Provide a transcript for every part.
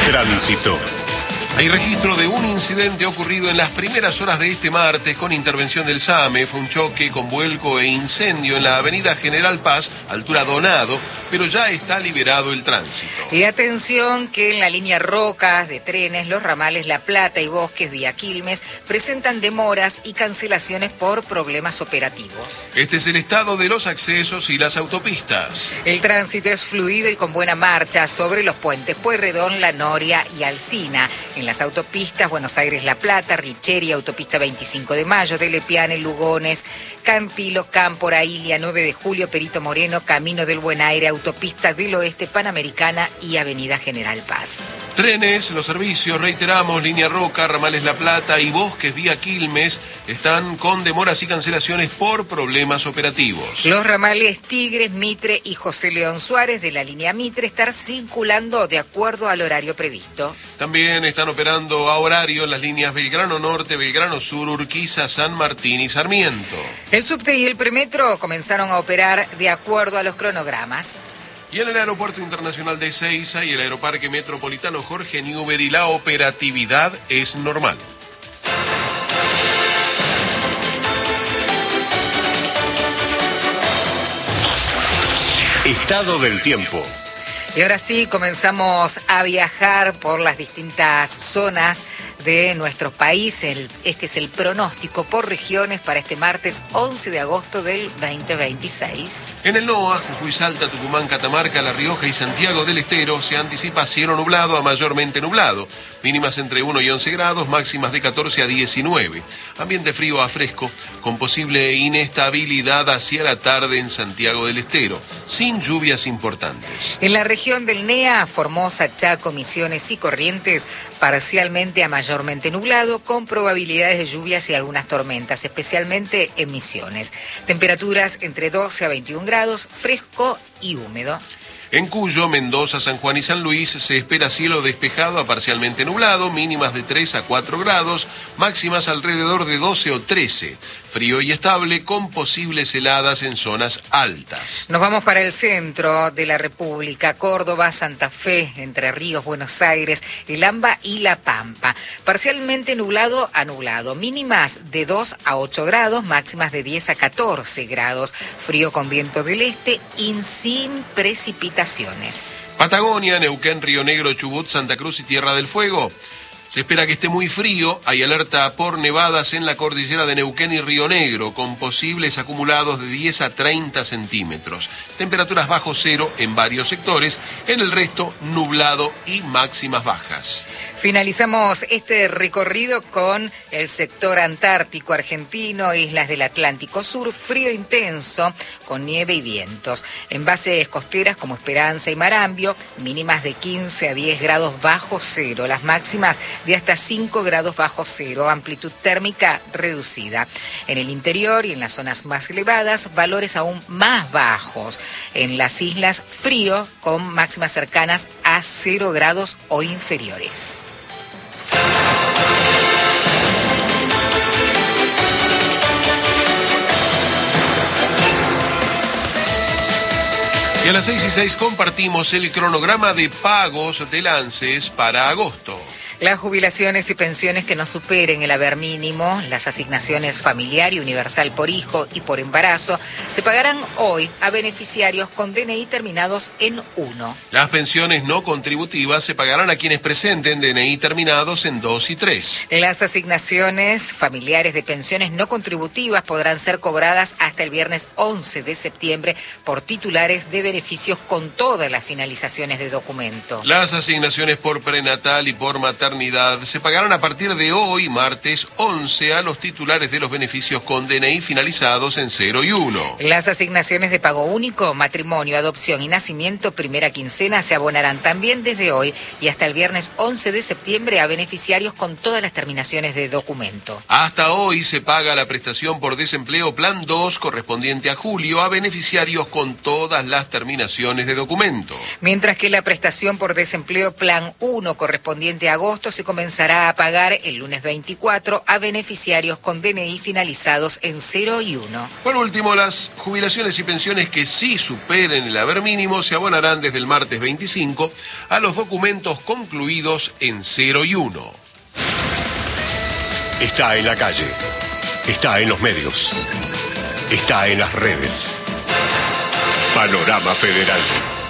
Tránsito. Hay registro de un incidente ocurrido en las primeras horas de este martes con intervención del SAME. Fue un choque con vuelco e incendio en la avenida General Paz, altura Donado, pero ya está liberado el tránsito. Y atención que en la línea Rocas de trenes, los ramales La Plata y Bosques vía Quilmes presentan demoras y cancelaciones por problemas operativos. Este es el estado de los accesos y las autopistas. El tránsito es fluido y con buena marcha sobre los puentes Pueyrredón, La Noria y Alsina. En las autopistas Buenos Aires-La Plata, Richeri, autopista 25 de Mayo, Delepiane, Lugones, Cantilo, Cámpora, Ilia, 9 de Julio, Perito Moreno, Camino del Buen Aire, autopista del Oeste, Panamericana y avenida General Paz. Trenes, los servicios, reiteramos, línea Roca, ramales La Plata y Bosques vía Quilmes están con demoras y cancelaciones por problemas operativos. Los ramales Tigres, Mitre y José León Suárez de la línea Mitre están circulando de acuerdo al horario previsto. También están operando a horario las líneas Belgrano Norte, Belgrano Sur, Urquiza, San Martín y Sarmiento. El subte y el premetro comenzaron a operar de acuerdo a los cronogramas. Y en el Aeropuerto Internacional de Ezeiza y el Aeroparque Metropolitano Jorge Newbery la operatividad es normal. Estado del tiempo. Y ahora sí, comenzamos a viajar por las distintas zonas de nuestro país. Este es el pronóstico por regiones para este martes 11 de agosto del 2026. En el NOA, Jujuy, Salta, Tucumán, Catamarca, La Rioja y Santiago del Estero se anticipa cielo nublado a mayormente nublado. Mínimas entre 1 y 11 grados, máximas de 14 a 19. Ambiente frío a fresco, con posible inestabilidad hacia la tarde en Santiago del Estero, sin lluvias importantes. En la región del NEA, Formosa, Chaco, Misiones y Corrientes, parcialmente a mayormente nublado, con probabilidades de lluvias y algunas tormentas, especialmente en Misiones. Temperaturas entre 12 a 21 grados, fresco y húmedo. En Cuyo, Mendoza, San Juan y San Luis se espera cielo despejado a parcialmente nublado, mínimas de 3 a 4 grados, máximas alrededor de 12 o 13. Frío y estable con posibles heladas en zonas altas. Nos vamos para el centro de la República, Córdoba, Santa Fe, Entre Ríos, Buenos Aires, El Amba y La Pampa. Parcialmente nublado a nublado, mínimas de 2 a 8 grados, máximas de 10 a 14 grados. Frío con viento del este y sin precipitaciones. Patagonia, Neuquén, Río Negro, Chubut, Santa Cruz y Tierra del Fuego. Se espera que esté muy frío, hay alerta por nevadas en la cordillera de Neuquén y Río Negro, con posibles acumulados de 10 a 30 centímetros. Temperaturas bajo cero en varios sectores, en el resto nublado y máximas bajas. Finalizamos este recorrido con el sector antártico argentino, islas del Atlántico Sur, frío intenso, con nieve y vientos. En bases costeras como Esperanza y Marambio, mínimas de 15 a 10 grados bajo cero, las máximas de hasta 5 grados bajo cero, amplitud térmica reducida. En el interior y en las zonas más elevadas, valores aún más bajos. En las islas, frío con máximas cercanas a 0 grados o inferiores. Y a las 6:06 compartimos el cronograma de pagos del ANSES para agosto. Las jubilaciones y pensiones que no superen el haber mínimo, las asignaciones familiar y universal por hijo y por embarazo, se pagarán hoy a beneficiarios con DNI terminados en 1. Las pensiones no contributivas se pagarán a quienes presenten DNI terminados en 2 y 3. Las asignaciones familiares de pensiones no contributivas podrán ser cobradas hasta el viernes 11 de septiembre por titulares de beneficios con todas las finalizaciones de documento. Las asignaciones por prenatal y por maternidad se pagarán a partir de hoy, martes 11, a los titulares de los beneficios con DNI finalizados en 0 y 1. Las asignaciones de pago único, matrimonio, adopción y nacimiento, primera quincena, se abonarán también desde hoy y hasta el viernes 11 de septiembre a beneficiarios con todas las terminaciones de documento. Hasta hoy se paga la prestación por desempleo Plan 2 correspondiente a julio a beneficiarios con todas las terminaciones de documento. Mientras que la prestación por desempleo Plan 1 correspondiente a agosto agosto se comenzará a pagar el lunes 24 a beneficiarios con DNI finalizados en 0 y 1. Por último, las jubilaciones y pensiones que sí superen el haber mínimo se abonarán desde el martes 25 a los documentos concluidos en 0 y 1. Está en la calle, está en los medios, está en las redes. Panorama Federal.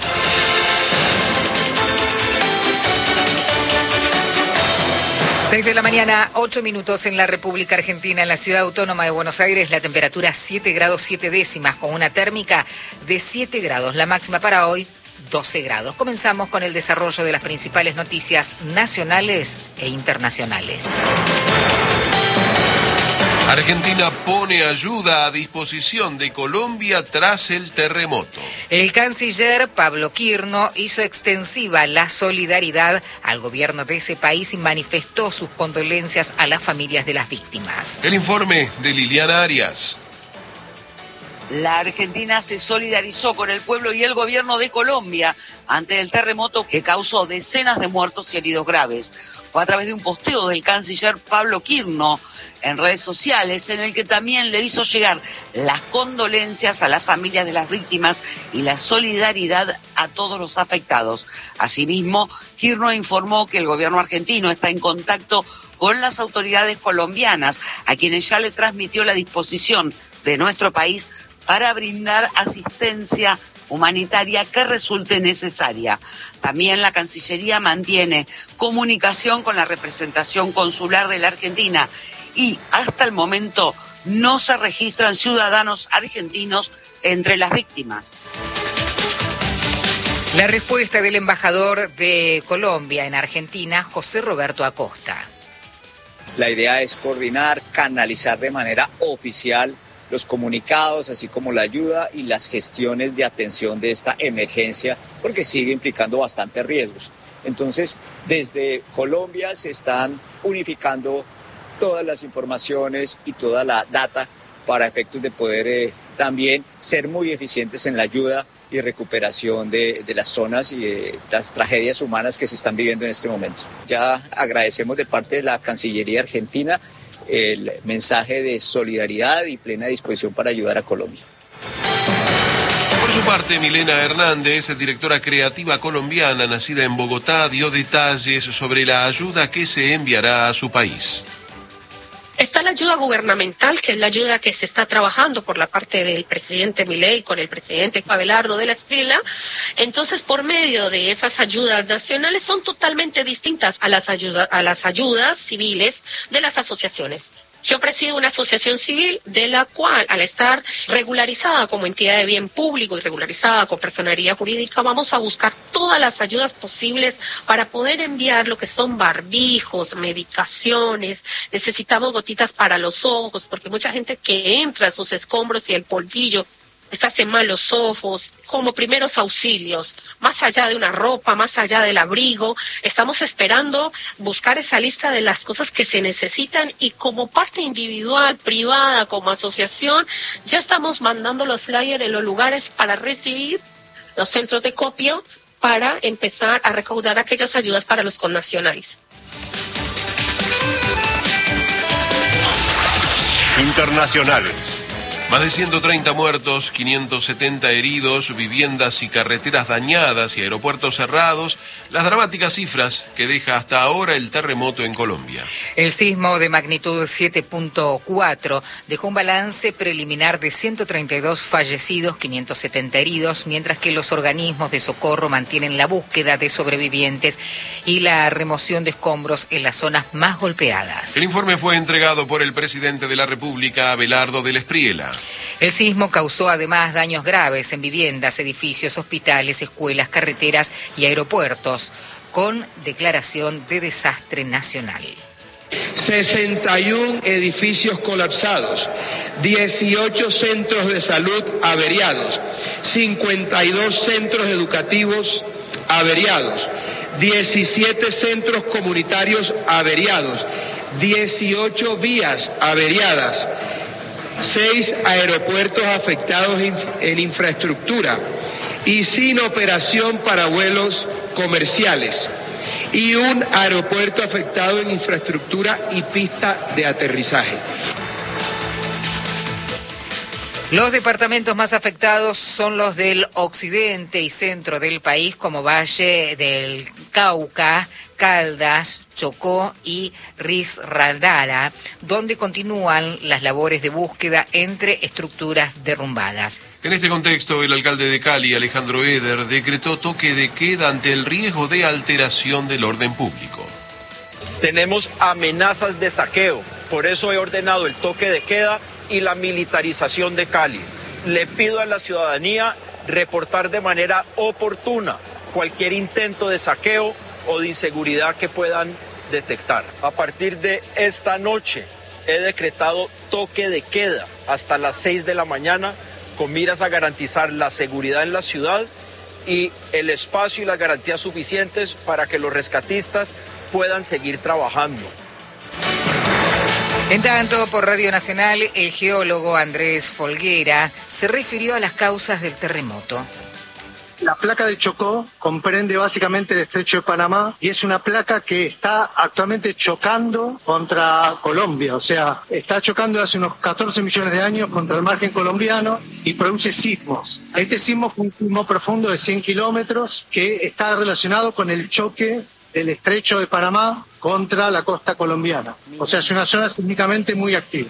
6 de la mañana, 8 minutos en la República Argentina, en la Ciudad Autónoma de Buenos Aires, la temperatura 7 grados 7 décimas, con una térmica de 7 grados. La máxima para hoy, 12 grados. Comenzamos con el desarrollo de las principales noticias nacionales e internacionales. Argentina pone ayuda a disposición de Colombia tras el terremoto. El canciller Pablo Quirno hizo extensiva la solidaridad al gobierno de ese país y manifestó sus condolencias a las familias de las víctimas. El informe de Liliana Arias. La Argentina se solidarizó con el pueblo y el gobierno de Colombia ante el terremoto que causó decenas de muertos y heridos graves. Fue a través de un posteo del canciller Pablo Quirno en redes sociales, en el que también le hizo llegar las condolencias a las familias de las víctimas y la solidaridad a todos los afectados. Asimismo, Quirno informó que el gobierno argentino está en contacto con las autoridades colombianas, a quienes ya le transmitió la disposición de nuestro país para brindar asistencia humanitaria que resulte necesaria. También la Cancillería mantiene comunicación con la representación consular de la Argentina y hasta el momento no se registran ciudadanos argentinos entre las víctimas. La respuesta del embajador de Colombia en Argentina, José Roberto Acosta. La idea es coordinar, canalizar de manera oficial los comunicados, así como la ayuda y las gestiones de atención de esta emergencia, porque sigue implicando bastantes riesgos. Entonces, desde Colombia se están unificando todas las informaciones y toda la data para efectos de poder también ser muy eficientes en la ayuda y recuperación de las zonas y de las tragedias humanas que se están viviendo en este momento. Ya agradecemos de parte de la Cancillería Argentina el mensaje de solidaridad y plena disposición para ayudar a Colombia. Por su parte, Milena Hernández, directora creativa colombiana nacida en Bogotá, dio detalles sobre la ayuda que se enviará a su país. Está la ayuda gubernamental, que es la ayuda que se está trabajando por la parte del presidente Milei con el presidente Abelardo de la Espriella. Entonces, por medio de esas ayudas nacionales son totalmente distintas a las ayudas civiles de las asociaciones. Yo presido una asociación civil de la cual, al estar regularizada como entidad de bien público y regularizada con personería jurídica, vamos a buscar todas las ayudas posibles para poder enviar lo que son barbijos, medicaciones, necesitamos gotitas para los ojos, porque mucha gente que entra a esos escombros y el polvillo está hace mal los ojos, como primeros auxilios, más allá de una ropa, más allá del abrigo. Estamos esperando buscar esa lista de las cosas que se necesitan y como parte individual, privada, como asociación, ya estamos mandando los flyers en los lugares para recibir los centros de copio para empezar a recaudar aquellas ayudas para los connacionales. Internacionales. Más de 130 muertos, 570 heridos, viviendas y carreteras dañadas y aeropuertos cerrados, las dramáticas cifras que deja hasta ahora el terremoto en Colombia. El sismo de magnitud 7.4 dejó un balance preliminar de 132 fallecidos, 570 heridos, mientras que los organismos de socorro mantienen la búsqueda de sobrevivientes y la remoción de escombros en las zonas más golpeadas. El informe fue entregado por el presidente de la República, Abelardo de la Espriella. El sismo causó además daños graves en viviendas, edificios, hospitales, escuelas, carreteras y aeropuertos, con declaración de desastre nacional. 61 edificios colapsados, 18 centros de salud averiados, 52 centros educativos averiados, 17 centros comunitarios averiados, 18 vías averiadas, 6 aeropuertos afectados en infraestructura y sin operación para vuelos comerciales. y un aeropuerto afectado en infraestructura y pista de aterrizaje. Los departamentos más afectados son los del occidente y centro del país, como Valle del Cauca, Caldas, Chocó y Risaralda, donde continúan las labores de búsqueda entre estructuras derrumbadas. En este contexto, el alcalde de Cali, Alejandro Eder, decretó toque de queda ante el riesgo de alteración del orden público. Tenemos amenazas de saqueo, por eso he ordenado el toque de queda y la militarización de Cali. Le pido a la ciudadanía reportar de manera oportuna cualquier intento de saqueo o de inseguridad que puedan detectar. A partir de esta noche he decretado toque de queda hasta las 6 de la mañana con miras a garantizar la seguridad en la ciudad y el espacio y las garantías suficientes para que los rescatistas puedan seguir trabajando. En tanto, por Radio Nacional, el geólogo Andrés Folguera se refirió a las causas del terremoto. La placa de Chocó comprende básicamente el estrecho de Panamá y es una placa que está actualmente chocando contra Colombia, o sea, está chocando hace unos 14 millones de años contra el margen colombiano y produce sismos. Este sismo fue un sismo profundo de 100 kilómetros que está relacionado con el choque del estrecho de Panamá contra la costa colombiana. O sea, es una zona sísmicamente muy activa.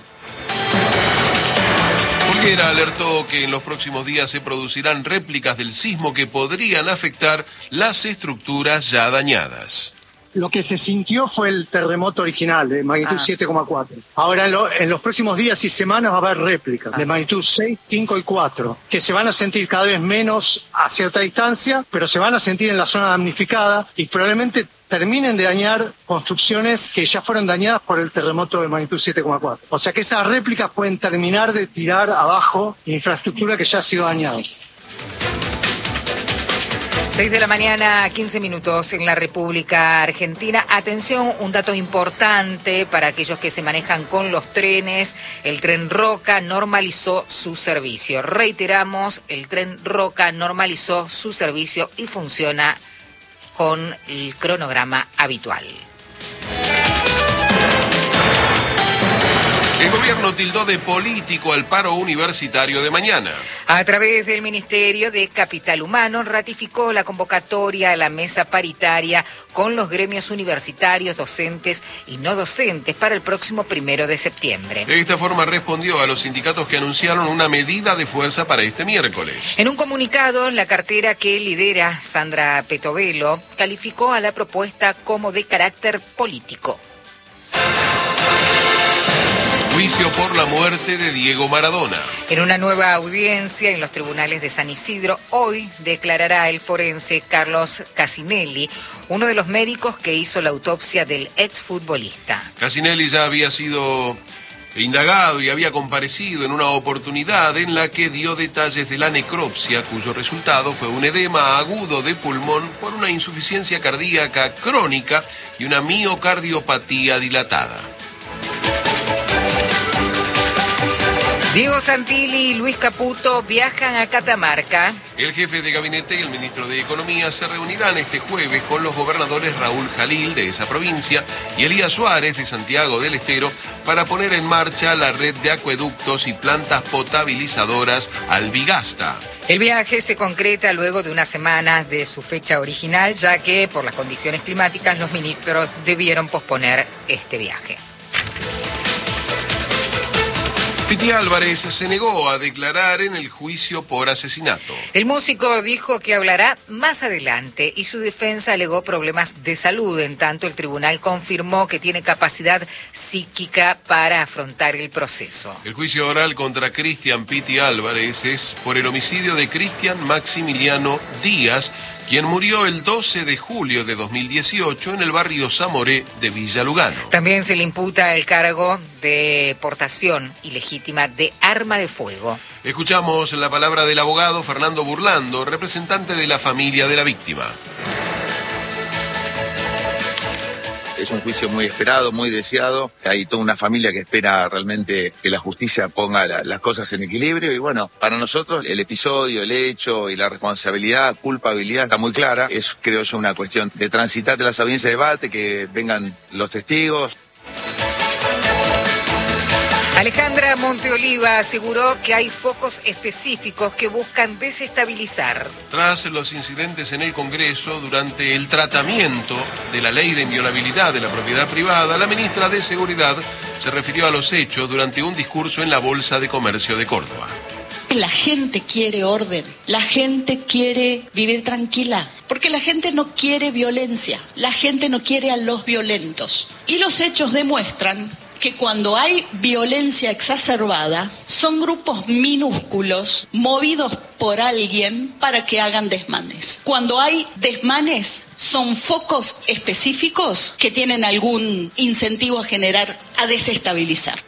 Folguera alertó que en los próximos días se producirán réplicas del sismo que podrían afectar las estructuras ya dañadas. Lo que se sintió fue el terremoto original de magnitud 7,4. Ahora en los próximos días y semanas va a haber réplicas de magnitud 6, 5 y 4, que se van a sentir cada vez menos a cierta distancia, pero se van a sentir en la zona damnificada y probablemente terminen de dañar construcciones que ya fueron dañadas por el terremoto de magnitud 7,4. O sea que esas réplicas pueden terminar de tirar abajo infraestructura que ya ha sido dañada. 6 de la mañana, 15 minutos en la República Argentina. Atención, un dato importante para aquellos que se manejan con los trenes. El tren Roca normalizó su servicio. Reiteramos, el tren Roca normalizó su servicio y funciona con el cronograma habitual. El gobierno tildó de político al paro universitario de mañana. A través del Ministerio de Capital Humano ratificó la convocatoria a la mesa paritaria con los gremios universitarios, docentes y no docentes para el próximo 1 de septiembre. De esta forma respondió a los sindicatos que anunciaron una medida de fuerza para este miércoles. En un comunicado, la cartera que lidera Sandra Petovelo calificó a la propuesta como de carácter político. Juicio por la muerte de Diego Maradona. En una nueva audiencia en los tribunales de San Isidro, hoy declarará el forense Carlos Casinelli, uno de los médicos que hizo la autopsia del exfutbolista. Casinelli ya había sido indagado y había comparecido en una oportunidad en la que dio detalles de la necropsia, cuyo resultado fue un edema agudo de pulmón por una insuficiencia cardíaca crónica y una miocardiopatía dilatada. Diego Santilli y Luis Caputo viajan a Catamarca. El jefe de gabinete y el ministro de Economía se reunirán este jueves con los gobernadores Raúl Jalil de esa provincia y Elías Suárez de Santiago del Estero para poner en marcha la red de acueductos y plantas potabilizadoras Albigasta. El viaje se concreta luego de unas semanas de su fecha original, ya que por las condiciones climáticas los ministros debieron posponer este viaje. Piti Álvarez se negó a declarar en el juicio por asesinato. El músico dijo que hablará más adelante y su defensa alegó problemas de salud. En tanto, el tribunal confirmó que tiene capacidad psíquica para afrontar el proceso. El juicio oral contra Cristian Piti Álvarez es por el homicidio de Cristian Maximiliano Díaz, quien murió el 12 de julio de 2018 en el barrio Zamoré de Villa Lugano. También se le imputa el cargo de portación ilegítima de arma de fuego. Escuchamos la palabra del abogado Fernando Burlando, representante de la familia de la víctima. Es un juicio muy esperado, muy deseado. Hay toda una familia que espera realmente que la justicia ponga las cosas en equilibrio. Y bueno, para nosotros el episodio, el hecho y la responsabilidad, culpabilidad está muy clara. Es, creo yo, una cuestión de transitar de las audiencias de debate, que vengan los testigos. Alejandra Monteoliva aseguró que hay focos específicos que buscan desestabilizar. Tras los incidentes en el Congreso durante el tratamiento de la ley de inviolabilidad de la propiedad privada, la ministra de Seguridad se refirió a los hechos durante un discurso en la Bolsa de Comercio de Córdoba. La gente quiere orden, la gente quiere vivir tranquila, porque la gente no quiere violencia, la gente no quiere a los violentos. Y los hechos demuestran que cuando hay violencia exacerbada, son grupos minúsculos movidos por alguien para que hagan desmanes. Cuando hay desmanes, son focos específicos que tienen algún incentivo a desestabilizar.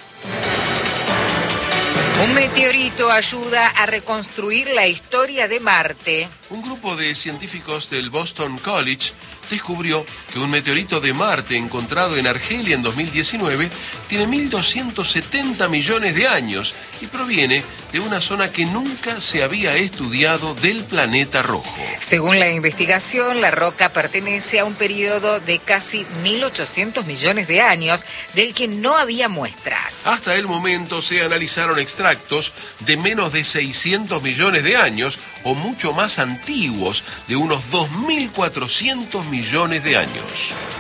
Un meteorito ayuda a reconstruir la historia de Marte. Un grupo de científicos del Boston College descubrió que un meteorito de Marte encontrado en Argelia en 2019 tiene 1.270 millones de años y proviene de una zona que nunca se había estudiado del planeta rojo. Según la investigación, la roca pertenece a un periodo de casi 1.800 millones de años, del que no había muestras. Hasta el momento se analizaron extractos de menos de 600 millones de años o mucho más antiguos, de unos 2.400 millones de años.